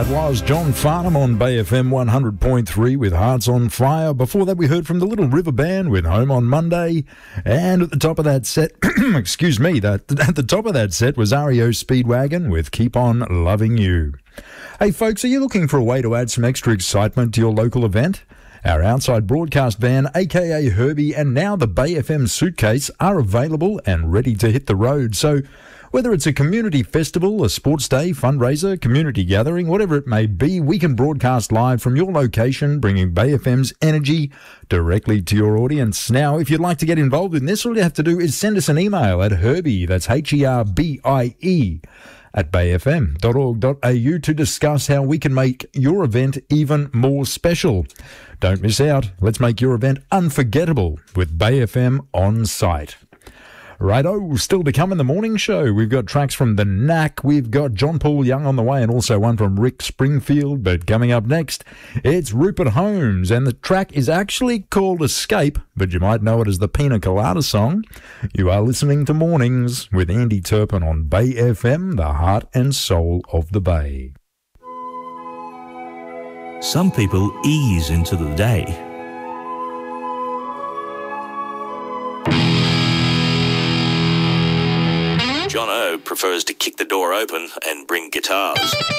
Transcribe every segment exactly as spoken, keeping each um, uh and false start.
That was John Farnham on Bay F M one hundred point three with Hearts on Fire. Before that, we heard from the Little River Band with Home on Monday. And at the top of that set, excuse me, that at the top of that set was R E O Speedwagon with Keep On Loving You. Hey folks, are you looking for a way to add some extra excitement to your local event? Our outside broadcast van, aka Herbie, and now the Bay F M suitcase are available and ready to hit the road. So whether it's a community festival, a sports day, fundraiser, community gathering, whatever it may be, we can broadcast live from your location, bringing Bay F M's energy directly to your audience. Now, if you'd like to get involved in this, all you have to do is send us an email at Herbie, that's H E R B I E, at bay f m dot org dot a u to discuss how we can make your event even more special. Don't miss out. Let's make your event unforgettable with Bay F M on site. Righto, still to come in the morning show. We've got tracks from The Knack. We've got John Paul Young on the way and also one from Rick Springfield. But coming up next, it's Rupert Holmes. And the track is actually called Escape, but you might know it as the Pina Colada song. You are listening to Mornings with Andy Turpin on Bay F M, the heart and soul of the Bay. Some people ease into the day. Jono prefers to kick the door open and bring guitars.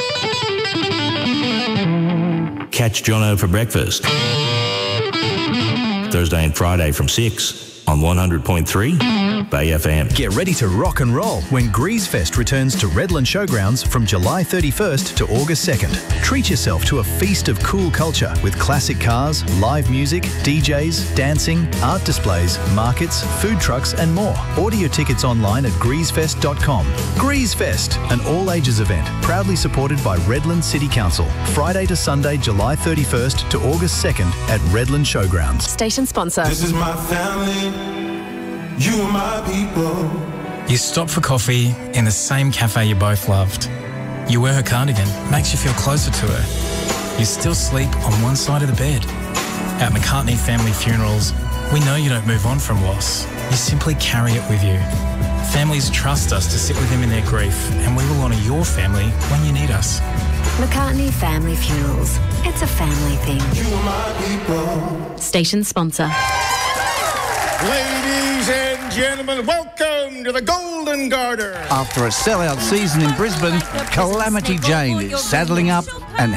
Catch Jono for breakfast. Thursday and Friday from six on one hundred point three Bay F M. Get ready to rock and roll when Greasefest returns to Redland Showgrounds from July thirty-first to August second. Treat yourself to a feast of cool culture with classic cars, live music, D Js, dancing, art displays, markets, food trucks and more. Order your tickets online at greasefest dot com. Greasefest, an all-ages event proudly supported by Redland City Council. Friday to Sunday, July thirty-first to August second at Redland Showgrounds. Station sponsor. This is my family. You are my people. You stop for coffee in the same cafe you both loved. You wear her cardigan, makes you feel closer to her. You still sleep on one side of the bed. At McCartney Family Funerals, we know you don't move on from loss. You simply carry it with you. Families trust us to sit with them in their grief, and we will honour your family when you need us. McCartney Family Funerals. It's a family thing. You are my people. Station sponsor. Ladies and gentlemen, welcome to the Golden Garter. After a sellout season in Brisbane, Calamity Jane is saddling up and